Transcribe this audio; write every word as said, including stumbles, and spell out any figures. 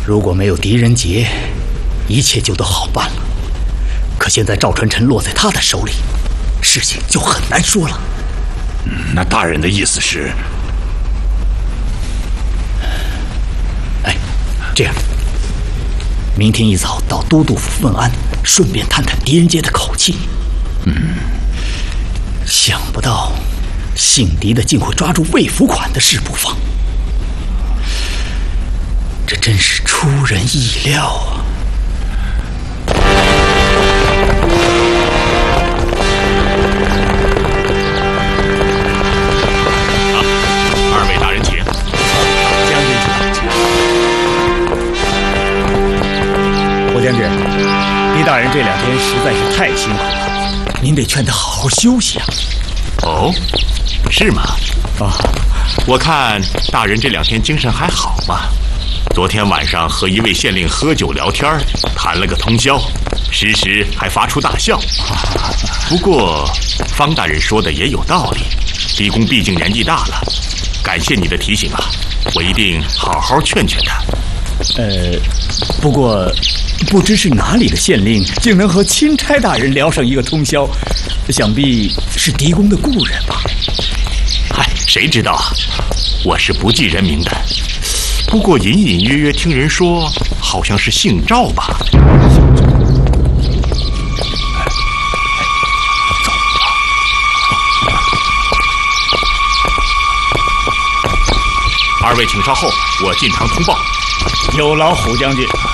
如果没有狄仁杰，一切就都好办了。可现在赵传臣落在他的手里，事情就很难说了。 嗯，那大人的意思是？ 哎，这样，明天一早到都督府问安，顺便探探狄仁杰的口气。 嗯， 想不到姓狄的竟会抓住魏福款的事不放，这真是出人意料啊！ 啊，二位大人请。 将军请。胡将军，狄大人这两天实在是太辛苦了，您得劝他好好休息啊。 哦，是吗？ 啊， 我看大人这两天精神还好嘛。昨天晚上和一位县令喝酒聊天，谈了个通宵，时时还发出大笑。不过方大人说的也有道理，狄公毕竟年纪大了。感谢你的提醒啊，我一定好好劝劝他。 呃，不过不知是哪里的县令，竟能和钦差大人聊上一个通宵，想必是狄公的故人吧？ 嗨，谁知道啊？我是不记人名的。不过隐隐约约听人说，好像是姓赵吧。二位请稍后，我进堂通报。 有劳虎将军。